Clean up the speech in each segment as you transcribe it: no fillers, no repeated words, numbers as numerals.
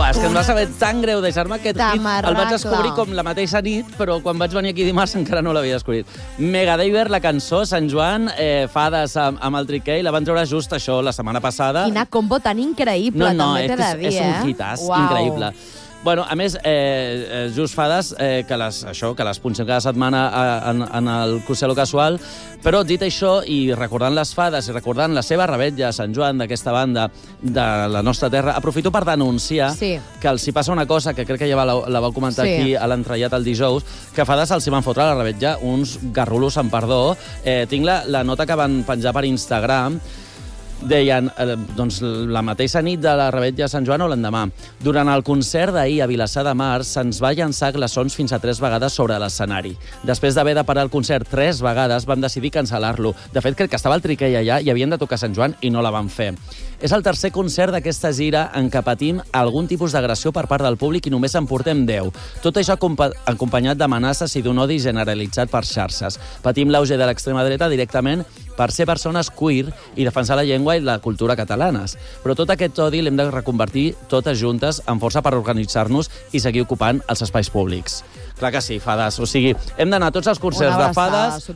Buah, és que em va saber tan greu deixar-me aquest hit. Tamarracle. El vaig descobrir com la mateixa nit, però quan vaig venir aquí dimarts encara no l'havia descobrit. Megadiver, la cançó, Sant Joan, Fades amb el Triquei, la van treure just això la setmana passada. Quina combo tan increïble, també t'he de dir, és un hitàs increïble. Bueno, a més, just Fades, que les punxem cada setmana en el Crucelo Casual, però dit això, i recordant les Fades i recordant la seva rebetlla a Sant Joan d'aquesta banda de la nostra terra, aprofito per denunciar que els hi passa una cosa, que crec que ja la vau comentar aquí a l'entrellat el dijous, que a Fades els hi van fotre a la rebetlla uns garrulos, amb perdó. Tinc la nota que van penjar per Instagram. Deien, doncs, la mateixa nit de la rebetlla de Sant Joan o l'endemà. Durant el concert d'ahir a Vilassar de Mar se'ns va llançar glaçons fins a 3 vegades sobre l'escenari. Després d'haver de parar el concert 3 vegades, vam decidir cancel·lar-lo. De fet, crec que estava el Triquei allà i havien de tocar Sant Joan i no la van fer. És el tercer concert d'aquesta gira en què patim algun tipus d'agressió per part del públic i només en portem 10. Tot això acompanyat d'amenaces i d'un odi generalitzat per xarxes. Patim l'auge de l'extrema dreta directament per ser persones queer i defensar la llengua i la cultura catalanes. Però tot aquest odi l'hem de reconvertir totes juntes en força per organitzar-nos i seguir ocupant els espais públics. Clar que sí, Fades. O sigui, hem d'anar a tots els concerts de Fades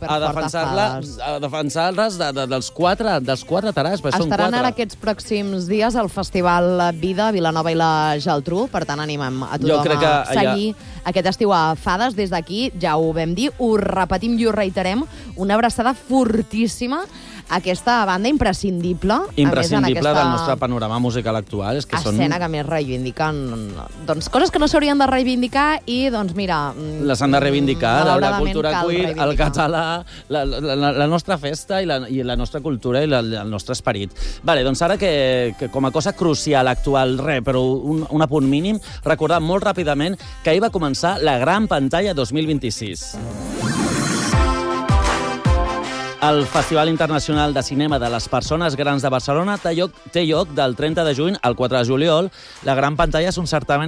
a defensar-les dels quatre tarats. Estaran ara aquests pròxims dies al Festival Vida, Vilanova i la Geltrú. Per tant, animem a tothom a seguir aquest estiu a Fades. Des d'aquí, ja ho vam dir, ho repetim i ho reiterem, una abraçada fortíssima a aquesta banda imprescindible. Imprescindible del nostre panorama musical actual. És que escena que més reivindiquen coses que no s'haurien de reivindicar i, doncs, mira... Les han de reivindicar, la cultura queer, el català, la nostra festa i la nostra cultura i el nostre esperit. Vale, doncs ara que com a cosa crucial, actual, però un apunt mínim, recordar molt ràpidament que ahir va començar la Gran Pantalla 2026. El Festival Internacional de Cinema de les Persones Grans de Barcelona té lloc del 30 de juny al 4 de juliol. La Gran Pantalla és un certamen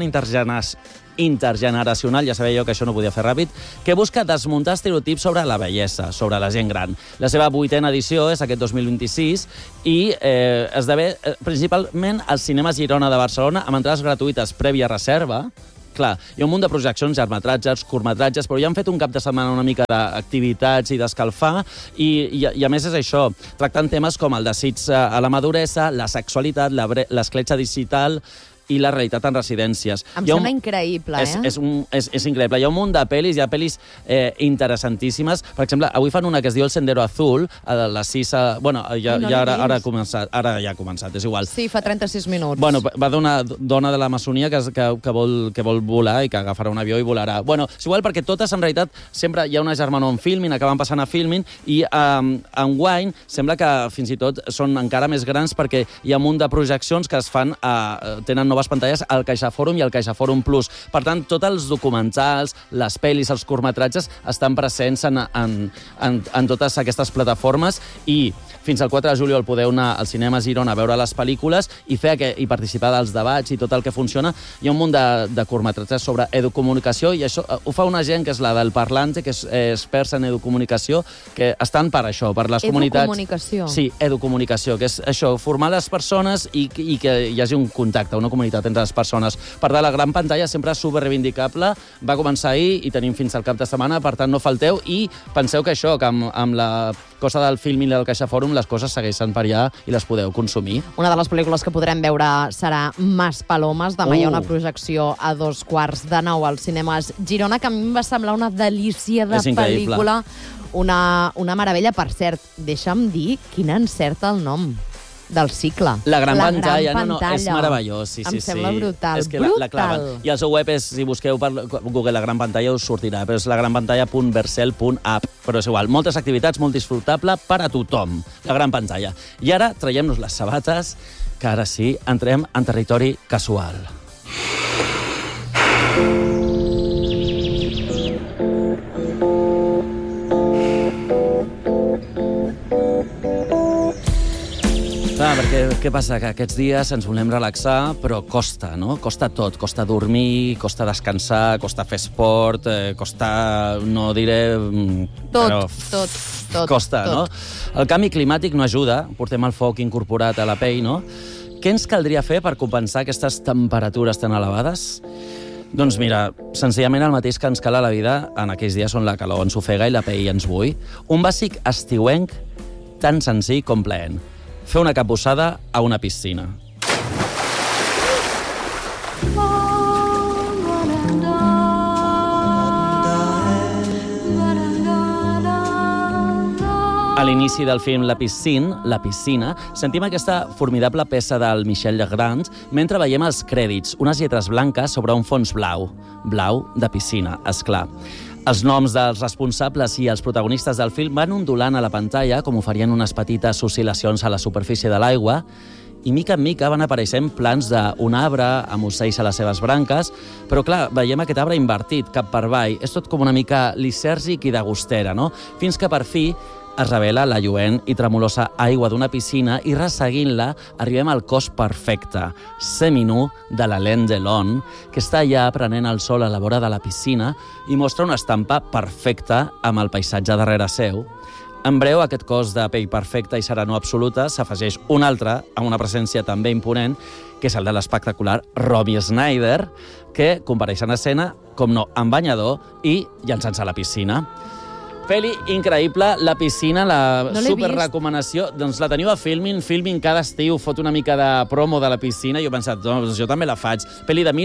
intergeneracional, ja sabia jo que això no podia fer ràpid, que busca desmuntar estereotips sobre la bellesa, sobre la gent gran. La seva 8ª edició és aquest 2026 i esdevé principalment als cinemes Girona de Barcelona amb entrades gratuïtes prèvia reserva. Clar, hi ha un munt de projeccions, llargmetratges, curtmetratges, però ja han fet un cap de setmana una mica d'activitats i d'escalfar, i a més és això, tractant temes com el desig a la maduresa, la sexualitat, l'escletxa digital i la realitat en residències. Em sembla increïble, És increïble. Hi ha un munt de pel·lis, hi ha pel·lis interessantíssimes. Per exemple, avui fan una que es diu El Sendero Azul, a les 6... Bueno, ara ha començat, és igual. Sí, fa 36 minuts. Bueno, va d'una dona de la maçonia que vol volar i que agafarà un avió i volarà. Bueno, és igual perquè totes, en realitat, sempre hi ha una germanor en Filmin, acaben passant a Filmin, i enguany sembla que fins i tot són encara més grans perquè hi ha un munt de projeccions que es fan, tenen noves pantalles al CaixaForum i al CaixaForum Plus. Per tant, tots els documentals, les pel·lis, els curtmetratges estan presents en totes aquestes plataformes i fins al 4 de juliol podeu anar al cinema Girona a veure les pel·lícules i participar dels debats i tot el que funciona. Hi ha un munt de curtmetratges sobre educomunicació i això ho fa una gent que és la del Parlante, que és experta en educomunicació, que estan per això, per les comunitats... Educomunicació. Sí, educomunicació, que és això, formar les persones i que hi hagi un contacte, una comunitat entre les persones. Per tant, la Gran Pantalla sempre és superreivindicable, va començar ahir i tenim fins al cap de setmana, per tant no falteu i penseu que això, que amb la cosa del film i del CaixaForum les coses segueixen per allà i les podeu consumir. Una de les pel·lícules que podrem veure serà Mas Palomes. Demà hi ha una projecció a 8:45 als cinemes Girona, que a mi em va semblar una delícia de pel·lícula, una meravella. Per cert, deixa'm dir quin encert el nom del cicle. La Gran Pantalla. No, és meravellós. Sí, em sembla brutal. És que la claven. I el seu web és, si busqueu per Google La Gran Pantalla, us sortirà, però és lagranpantalla.versel.app. Però és igual, moltes activitats, molt disfrutable per a tothom. La Gran Pantalla. I ara traiem-nos les sabates, que ara sí, entrem en territori casual. Clar, perquè què passa? Que aquests dies ens volem relaxar, però costa, no? Costa tot. Costa dormir, costa descansar, costa fer esport, costa, no diré... Tot. Costa, no? El canvi climàtic no ajuda. Portem el foc incorporat a la pell, no? Què ens caldria fer per compensar aquestes temperatures tan elevades? Doncs mira, senzillament el mateix que ens cal a la vida en aquells dies on la calor ens ofega i la pell ens bull. Un bàsic estiuenc tan senzill com plaent. Fer una capbussada a una piscina. A l'inici del film La Piscina, sentim aquesta formidable peça del Michel Legrand mentre veiem els crèdits, unes lletres blanques sobre un fons blau. Blau de piscina, esclar. Els noms dels responsables i els protagonistes del film van ondulant a la pantalla com oferien unes petites oscil·lacions a la superfície de l'aigua i mica en mica van apareixent plans d'un arbre amb ocells a les seves branques, però clar, veiem aquest arbre invertit, cap per avall. És tot com una mica lisèrgic i de gustera, no? Fins que per fi es revela la lluent i tremolosa aigua d'una piscina i resseguint-la arribem al cos perfecte, seminu de l'Alain Delon, que està allà prenent el sol a la vora de la piscina i mostra una estampa perfecta amb el paisatge darrere seu. En breu, aquest cos de pell perfecta i serenor absoluta s'afegeix un altre, amb una presència també imponent, que és el de l'espectacular Romy Schneider, que compareix en escena, com no, en banyador i llançant-se a la piscina. Pel·li increïble, La Piscina, la superrecomanació. Doncs la teniu a Filmin cada estiu fot una mica de promo de La Piscina i he pensat, doncs jo també la faig. Pel·li de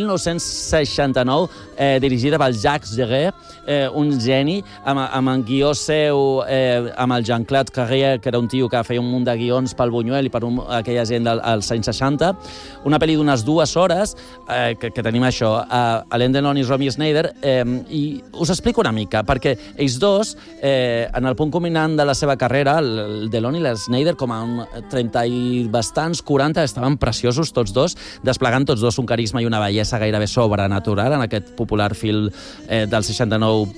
1969, dirigida pel Jacques Deguet, un geni, amb en guió seu, amb el Jean-Claude Carrier, que era un tio que feia un munt de guions pel Buñuel i per aquella gent dels anys 60. Una pel·li d'unes 2 hores, que tenim això, Alain Delon i Romy Schneider, i us explico una mica, perquè ells dos, en el punt culminant de la seva carrera, el Delon i la Schneider, com a 30 i bastants, 40, estaven preciosos tots dos, desplegant tots dos un carisma i una bellesa gairebé sobrenatural en aquest popular film del 69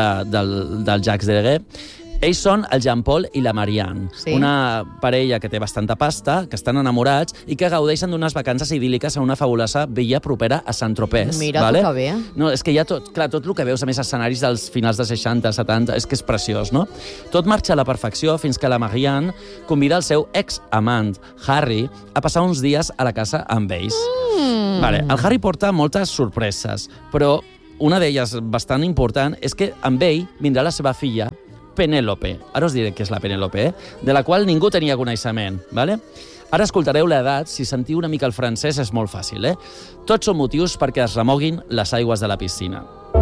del Jacques Deguet. Ells són el Jean-Paul i la Marianne, una parella que té bastanta pasta, que estan enamorats i que gaudeixen d'unes vacances idíl·liques a una fabulosa villa propera a Saint-Tropez. Mira, tu que bé. No, és que hi ha tot el que veus, a més, escenaris dels finals de 60, 70, és que és preciós, no? Tot marxa a la perfecció fins que la Marianne convida el seu ex-amant, Harry, a passar uns dies a la casa amb ells. El Harry porta moltes sorpreses, però una d'elles bastant important és que amb ell vindrà la seva filla, Penélope. Ara us diré què és la Penélope, de la qual ningú tenia coneixement. Ara escoltareu l'edat, si sentiu una mica el francès és molt fàcil. Tots són motius perquè es remoguin les aigües de la piscina.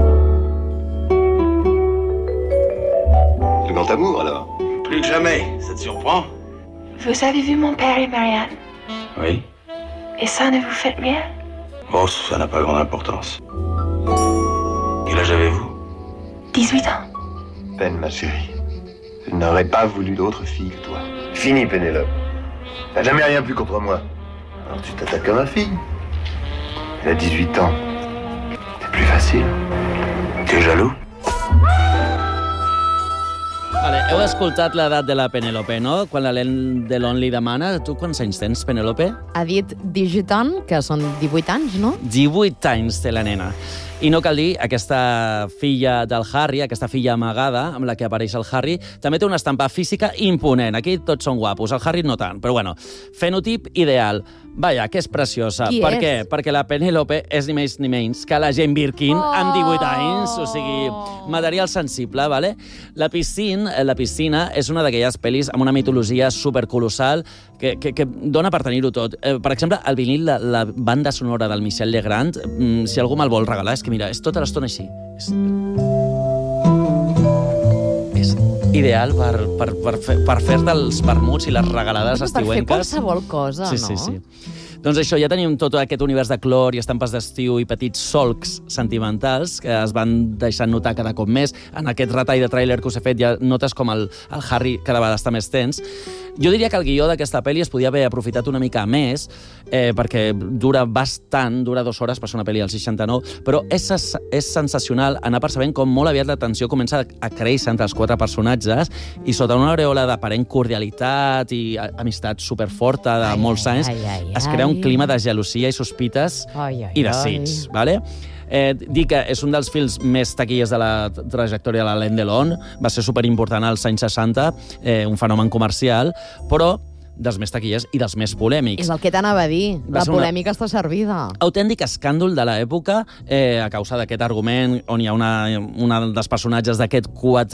Le grand amour, alors? Plus que jamais, ça te surprend? Vous avez vu mon père et Marianne? Oui. Et ça ne vous fait rien? Oh, ça n'a pas grande importance. Quel âge avez-vous? 18 ans. Peine, ma chérie. Je n'aurais pas voulu d'autre fille que toi. Fini, Pénélope. T'as jamais rien pu contre moi. Alors tu t'attaques à ma fille. Elle a 18 ans. C'est plus facile. T'es jaloux? Heu escoltat l'edat de la Penélope, no? Quan l'Alain Delon li demana... Tu quants anys tens, Penélope? Ha dit 18 anys, que són 18 anys, no? 18 anys té la nena. I no cal dir, aquesta filla del Harry, aquesta filla amagada amb la que apareix el Harry, també té una estampa física imponent. Aquí tots són guapos, el Harry no tant, però bueno, fenotip ideal. Vaja, que és preciosa. Qui per és? Què? Perquè la Penélope és ni més ni menys que la Jane Birkin amb 18 anys, o sigui, material sensible, ¿vale? La Piscina és una d'aquelles pel·lis amb una mitologia supercolossal que dona per tenir-ho tot. Per exemple, el vinil, la banda sonora del Michel Legrand, si algú me'l vol regalar, és que mira, és tota l'estona així. És ideal per fer-te els vermuts i les regalades estiuenques. Per fer qualsevol cosa, no? Sí. Doncs això, ja tenim tot aquest univers de clor i estampes d'estiu i petits solcs sentimentals que es van deixant notar cada cop més. En aquest retall de tràiler que us he fet ja notes com el Harry cada vegada està més tens. Jo diria que el guió d'aquesta pel·li es podia haver aprofitat una mica més, perquè dura bastant, dura 2 hores per ser una pel·li del 69, però és sensacional anar percebent com molt aviat la tensió comença a créixer entre els 4 personatges i sota una aureola d'aparent cordialitat i amistat superforta de molts anys es crea un clima de gelosia i sospites i desig, ¿vale? Dir que és un dels films més taquilles de la trajectòria de l'Alain Delon, va ser superimportant als anys 60, un fenomen comercial, però dels més taquillers i dels més polèmics. És el que t'anava a dir. La polèmica està servida. Autèntic escàndol de l'època a causa d'aquest argument on hi ha una dels personatges d'aquest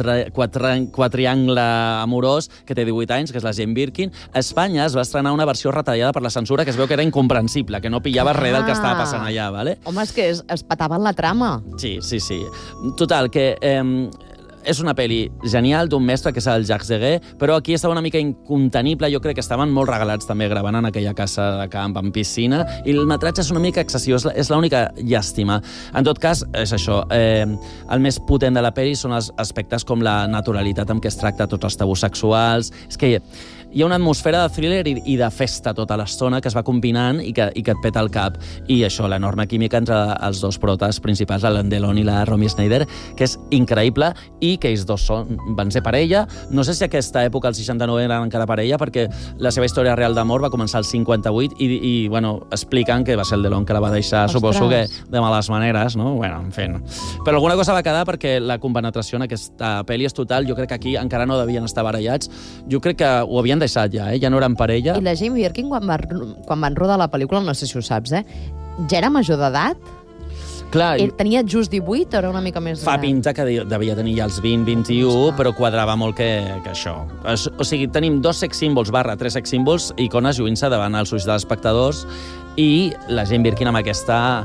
quatriangle amorós que té 18 anys, que és la Jane Birkin. A Espanya es va estrenar una versió retallada per la censura que es veu que era incomprensible, que no pillava res del que estava passant allà, ¿vale? Home, és que es petaven la trama. Sí. Total, que és una pel·li genial d'un mestre que és el Jacques Deguet, però aquí estava una mica incontenible. Jo crec que estaven molt regalats també gravant en aquella casa de camp amb piscina, i el metratge és una mica excessiu, és l'única llàstima. En tot cas, és això, el més potent de la pel·li són els aspectes com la naturalitat amb què es tracta tots els tabús sexuals. És que hi ha una atmosfera de thriller i de festa tota l'estona que es va combinant i que et peta el cap. I això, l'enorme química entre els dos protes principals, l'Alain Delon i la Romy Schneider, que és increïble, i que ells dos van ser parella. No sé si aquesta època, el 69, eren encara parella, perquè la seva història real d'amor va començar al 58 i bueno, expliquen que va ser el Delon que la va deixar, suposo que de males maneres, no? Bueno, en fi. Però alguna cosa va quedar perquè la compenetració en aquesta pel·li és total. Jo crec que aquí encara no devien estar barallats. Jo crec que ho havien deixat ja, ja no eren parella. I la Jane Birkin, quan van rodar la pel·lícula, no sé si ho saps, ja era major d'edat? Clar, tenia just 18 o era una mica més... Fa pinta que devia tenir ja els 20, 21, però quadrava molt que això. O sigui, tenim 2 sex símbols, 3 sex símbols, icones lluint-se davant els ulls dels espectadors, i la Jane Birkin amb aquesta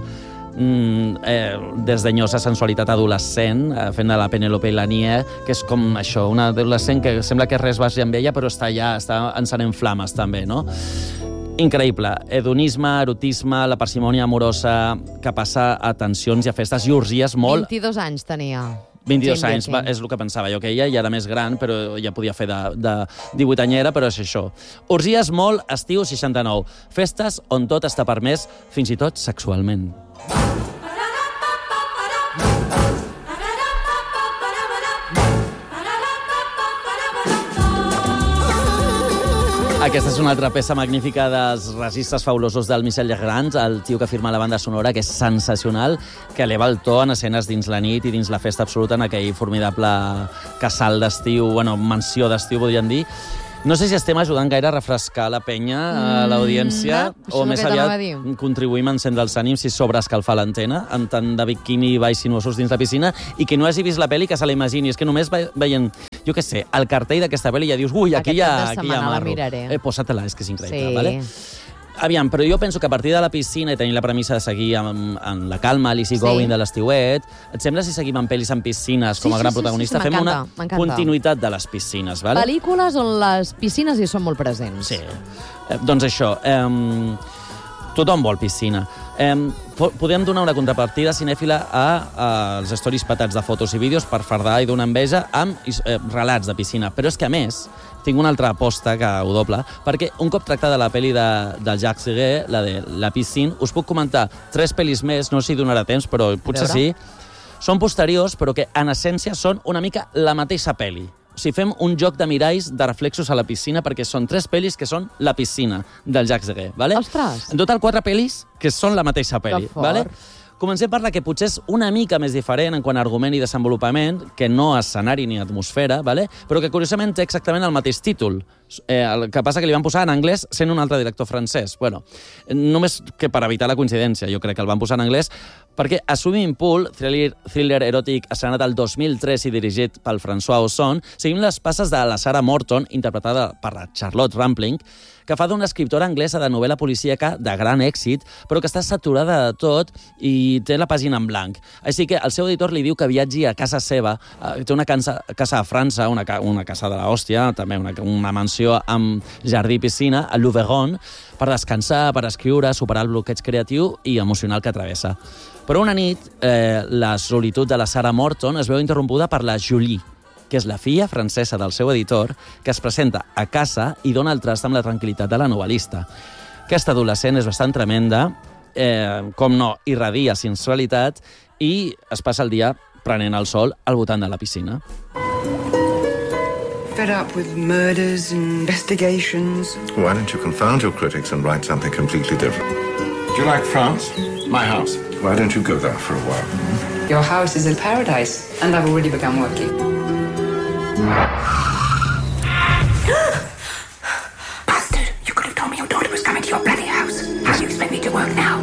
desdenyosa sensualitat adolescent, fent de la Penélope Lanier, que és com això, una adolescent que sembla que res vagi amb ella, però està encenent flames també, no? Increïble. Hedonisme, erotisme, la parsimònia amorosa que passa a tensions i a festes i orgies molt... 22 anys tenia. 22 anys, és el que pensava jo, que ella ja era més gran, però ja podia fer de 18anyera, però és això. Orgies molt, estiu 69. Festes on tot està permès, fins i tot sexualment. Aquesta és una altra peça magnífica dels registres fabulosos del Michel Legrand, el tio que firma la banda sonora, que és sensacional, que eleva el to en escenes dins la nit i dins la festa absoluta en aquell formidable casal d'estiu, bueno, mansió d'estiu, podríem dir. No sé si estem ajudant gaire a refrescar la penya a l'audiència, o més aviat contribuïm a encendre els ànims i sobreescalfar l'antena, amb tant de biquini i balls sinuosos dins la piscina, i que no hagi vist la pel·li que se la imagini. És que només veient, jo què sé, el cartell d'aquesta pel·li ja dius, ui, aquí hi ha marro. Posa-te-la, és que és increïble, vale? Aviam, però jo penso que a partir de la piscina i tenir la premissa de seguir en la calma, l'easy going de l'estiuet, et sembla si seguim amb pel·lis en piscines com a gran protagonista? Fem una continuïtat de les piscines, vale? Pel·lícules on les piscines hi són molt presents. Sí. Doncs això, tothom vol piscina. Podem donar una contrapartida cinèfila als stories patats de fotos i vídeos per fardar i donar enveja amb relats de piscina. Però és que, a més, tinc una altra aposta que ho dobla, perquè un cop tractada la pel·li del Jacques Deguet, la de La Piscine, us puc comentar 3 pel·lis més, no sé si donarà temps, però potser sí. Són posteriors, però que en essència són una mica la mateixa pel·li. O sigui, fem un joc de miralls de reflexos a la piscina, perquè són 3 pel·lis que són La Piscina, del Jacques Deguet, vale? Ostres! En total 4 pel·lis que són la mateixa pel·li, vale? Comencem per la que potser és una mica més diferent en quant a argument i desenvolupament, que no escenari ni atmosfera, vale? Però que curiosament té exactament el mateix títol. El que passa que li van posar en anglès sent un altre director francès. Bueno, només que per evitar la coincidència, jo crec que el van posar en anglès, perquè a Swimming Pool, thriller eròtic estrenat el 2003 i dirigit pel François Ozon, seguim les passes de la Sarah Morton, interpretada per la Charlotte Rampling, que fa d'una escriptora anglesa de novel·la policíaca de gran èxit, però que està saturada de tot i té la pàgina en blanc. Així que el seu editor li diu que viatgi a casa seva, té una casa a França, una casa de l'hòstia, també una mansió amb jardí i piscina, a Louvron, per descansar, per escriure, superar el bloqueig creatiu i emocional que travessa. Però una nit, la solitud de la Sarah Morton es veu interrompuda per la Julie, que és la filla francesa del seu editor, que es presenta a casa i dona el trast amb la tranquil·litat de la novel·lista. Aquesta adolescent és bastant tremenda, com no, irradia sensualitat i es passa el dia prenent el sol al voltant de la piscina. Fed up with murders and investigations. Why don't you confound your critics and write something completely different? Do you like France? My house. Why don't you go there for a while? Your house is a paradise, and I've already begun working. Bastard!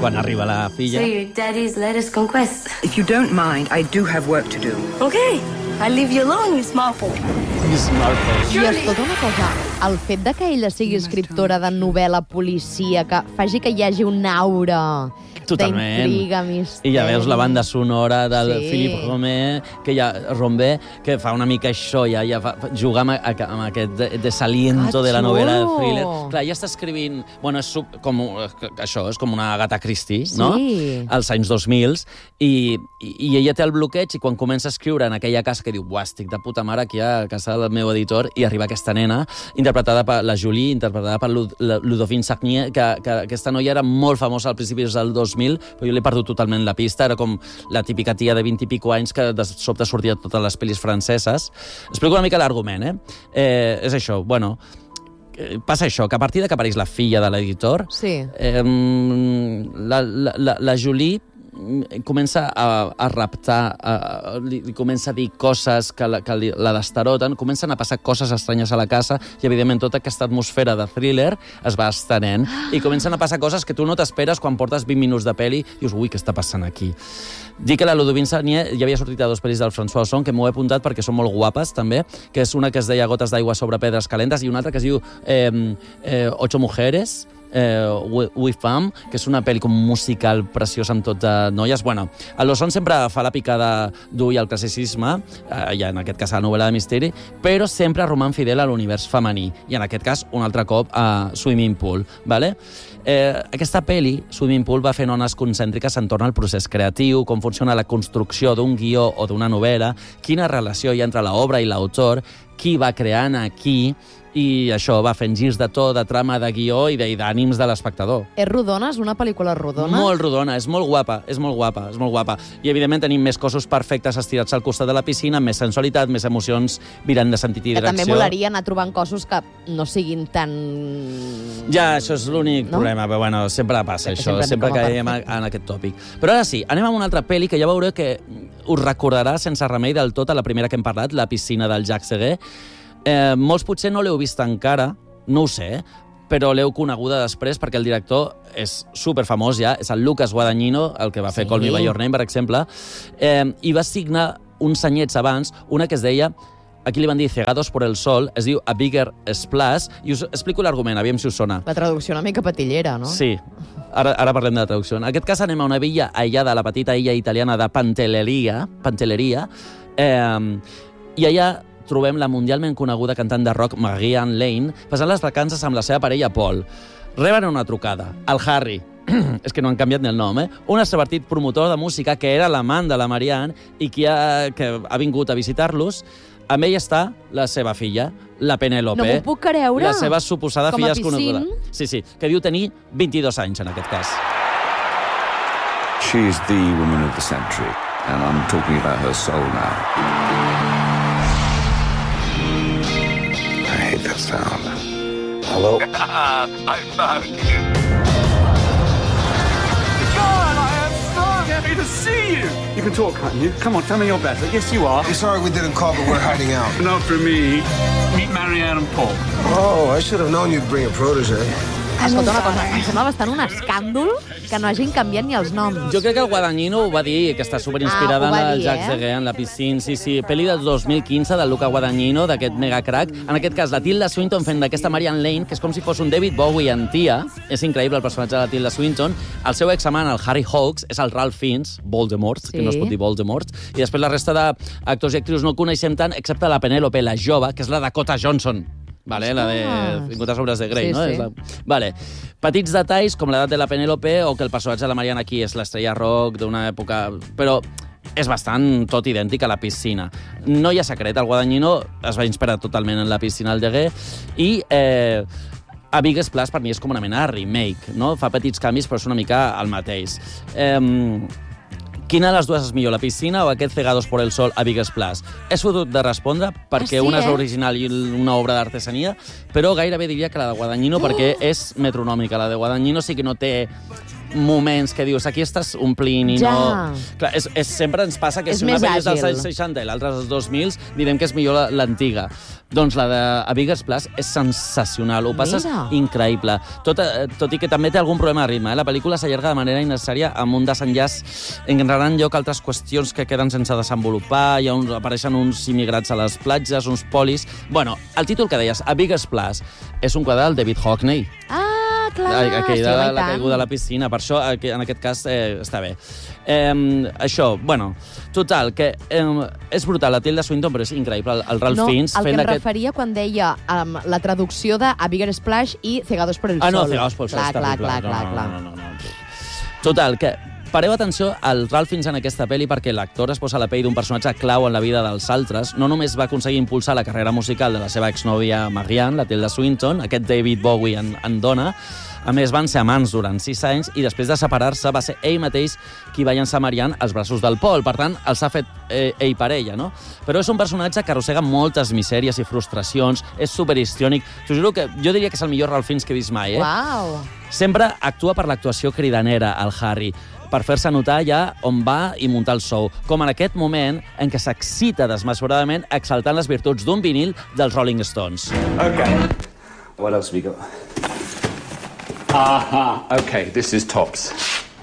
quan arriba la filla. So your daddy's latest conquest. If you don't mind, I do have work to do. Okay, I'll leave you alone, you smartphone. I escolta una cosa, el fet de que ella sigui escriptora de novel·la policíaca faci que hi hagi una aura d'intriga, misteri... I ja veus la banda sonora del Philippe Rombé, que fa una mica això, ja jugar amb aquest desaliento de la novel·la de thriller. Clar, ja està escrivint... Bueno, és com una Agatha Christie, no? Als anys 2000, i ella té el bloqueig, i quan comença a escriure en aquella casa que diu, buah, estic de puta mare aquí a casa del meu editor, i arriba aquesta nena, interpretada per la Julie, interpretada per Ludovine Sagnier, que aquesta noia era molt famosa al principi del 2000, però jo l'he perdut totalment la pista, era com la típica tia de 20 i pico anys que de sobte sortia a totes les pel·lis franceses. Explico una mica l'argument, És això, bueno... Passa això, que a partir que apareix la filla de l'editor, la Julie comença a raptar, li comença a dir coses que la destaroten, comencen a passar coses estranyes a la casa i, evidentment, tota aquesta atmosfera de thriller es va estenent i comencen a passar coses que tu no t'esperes quan portes 20 minuts de pel·li i dius, ui, què està passant aquí? Dic que la Ludovine Sagnier ja havia sortit a 2 pel·lis del François Ozon, que m'ho he apuntat perquè són molt guapes, també, que és una que es deia Gotes d'aigua sobre pedres calentes i una altra que es diu Ocho mujeres, We Femme, que és una pel·li com musical preciosa amb tot de noies. Bueno, l'Ozon sempre fa la picada d'ull al classicisme, ja en aquest cas a la novel·la de misteri, però sempre roman fidel a l'univers femení, i en aquest cas un altre cop a Swimming Pool, ¿vale? Aquesta pel·li, Swimming Pool, va fent ones concèntriques entorn al procés creatiu, com funciona la construcció d'un guió o d'una novel·la, quina relació hi ha entre l'obra i l'autor, qui va creant a qui, i això va fent girs de to, de trama, de guió i d'ànims de l'espectador. És rodona? És una pel·lícula rodona? Molt rodona, és molt guapa, és molt guapa, és molt guapa. I, evidentment, tenim més cossos perfectes estirats al costat de la piscina, més sensualitat, més emocions virant de sentit i direcció. Que també molaria anar trobant cossos que no siguin tan... Ja, això és l'únic problema, però bueno, sempre passa això, sempre caiem en aquest tòpic. Però ara sí, anem a una altra pel·li que ja veureu que us recordarà sense remei del tot a la primera que hem parlat, La piscina del Jacques Seguer. Molts potser no l'heu vist encara, no ho sé, però l'heu coneguda després perquè el director és superfamós ja, és el Lucas Guadagnino, el que va fer Call Me By Your Name, per exemple, i va signar uns anyets abans una que es deia, aquí li van dir Cegados por el sol, es diu A Bigger Splash, i us explico l'argument, aviam si us sona. La traducció una mica patillera, no? Sí, ara parlem de la traducció. En aquest cas anem a una villa aïllada, la petita illa italiana de Pantelleria, i allà trobem la mundialment coneguda cantant de rock Marianne Lane passant les vacances amb la seva parella Paul. Reben una trucada. El Harry, és que no han canviat ni el nom, un extrovertit promotor de música que era l'amant de la Marianne i que ha vingut a visitar-los. Amb ell està la seva filla, la Penélope. No m'ho puc creure. La seva suposada filla desconeguda. Sí, que diu tenir 22 anys en aquest cas. She is the woman of the century, and I'm talking about her soul now. I hate that sound. Hello? I found you. God, I am so happy to see you. You can talk, can't you? Come on, tell me you're better. Yes, you are. I'm sorry we didn't call, but we're hiding out. Not for me. Meet Marianne and Paul. Oh, I should have known you'd bring a protege. Escolta una cosa, em sembla bastant un escàndol que no hagin canviat ni els noms. Jo crec que el Guadagnino ho va dir, que està superinspirada en el Jacques Seguer, en La piscina, sí. Pel·li del 2015 del Luca Guadagnino, d'aquest megacrack. En aquest cas, la Tilda Swinton fent d'aquesta Marianne Lane, que és com si fos un David Bowie en tia. És increïble el personatge de la Tilda Swinton. El seu examant, el Harry Hawks, és el Ralph Fiennes, Voldemort, que no es pot dir Voldemort. I després la resta d'actors i actrius no coneixem tant, excepte la Penélope, la jove, que és la Dakota Johnson. Vale, la de 50 sobres de Grey, no? Sí. Vale. Petits detalls, com l'edat de la Penélope o que el personatge de la Marianne aquí és l'estrella rock d'una època... Però és bastant tot idèntic a La piscina. No hi ha secret, el Guadagnino es va inspirar totalment en La piscina del Deguer i... A Big Splash per mi és com una mena de remake, no? Fa petits canvis, però és una mica el mateix. Quina de les dues és millor, La piscina o aquest Cegados por el sol a Big Splash? És fotut de respondre perquè una és l'original i una obra d'artesania, però gairebé diria que la de Guadagnino perquè és metronòmica. La de Guadagnino sí que no té moments que dius, aquí estàs omplint i no... Clar, sempre ens passa que si una pel·li és dels anys 60 i l'altra dels 2000, direm que és millor l'antiga. Doncs la de A Bigger's Place és sensacional, ho passes increïble. Tot i que també té algun problema de ritme. La pel·lícula s'allarga de manera innecessària amb un desenllaç engranen lloc altres qüestions que queden sense desenvolupar, apareixen uns immigrats a les platges, uns polis... Bueno, el títol que deies, A Bigger's Place, és un quadre del David Hockney. Clar, aquell de la caiguda a la piscina. Per això, en aquest cas, està bé. Això, bueno, total, que és brutal. La Tilda Swinton, però és increïble. El Ralph Fiennes... No, el que em referia quan deia la traducció de A Bigger Splash i Cegados por el Sol. No, Cegados por el Sol. Clar. No. Total, que pareu atenció al Ralph Fiennes en aquesta pel·li perquè l'actor es posa a la pell d'un personatge clau en la vida dels altres. No només va aconseguir impulsar la carrera musical de la seva exnòvia Marianne, la Tilda Swinton, aquest David Bowie en dona. A més, van ser amants durant 6 anys i després de separar-se va ser ell mateix qui va llançar Marianne als braços del Paul. Per tant, els ha fet ell per ella, no? Però és un personatge que arrossega moltes misèries i frustracions, és superhistriònic. T'ho juro que jo diria que és el millor Ralph Fiennes que he vist mai, Uau! Sempre actua per l'actuació cridanera, el Harry, per fer-se notar allà on va i muntar el show, com en aquest moment en què s'excita desmesuradament exaltant les virtuts d'un vinil dels Rolling Stones. Okay. What else have we got? Okay, this is tops.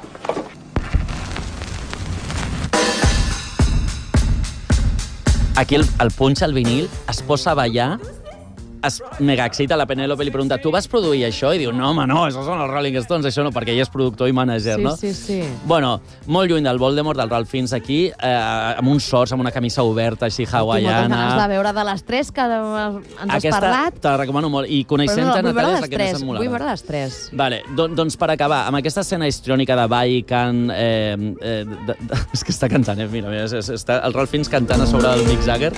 Aquí el punxa el vinil, es posa a ballar, es mega excita la Penélope i li pregunta, tu vas produir això? I diu, no, home, no, això són els Rolling Stones, això no, perquè ell és productor i manager, no? Sí. Bueno, molt lluny del Voldemort, del Ralph Fiennes aquí, amb uns shorts, amb una camisa oberta, així hawaiana. Tinc moltes ganes de veure de les 3 que ens has parlat. Te la recomano molt. I coneixent-te, Natàlia, és la que més em molava. Vull veure les 3. Vale, doncs per acabar, amb aquesta escena histriònica de ball i cant... és que està cantant, mira, està el Ralph Fiennes cantant a sobre del Mick Jagger.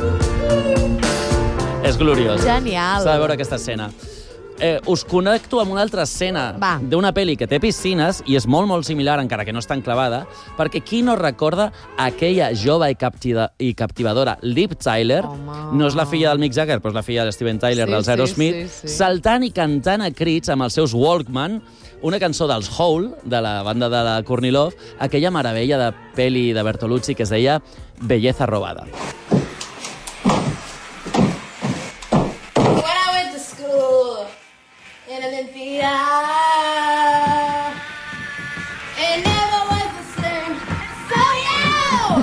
És gloriós. Genial. S'ha de veure aquesta escena. Us connecto amb una altra escena d'una pel·li que té piscines i és molt, molt similar, encara que no és tan clavada, perquè qui no recorda aquella jove i captivadora Liv Tyler, no és la filla del Mick Jagger, però és la filla de Steven Tyler dels Aerosmith, saltant i cantant a crits amb els seus Walkman, una cançó dels Hole, de la banda de la Courtney Love, aquella meravella de pel·li de Bertolucci que es deia Belleza robada. When I went to school in a mentira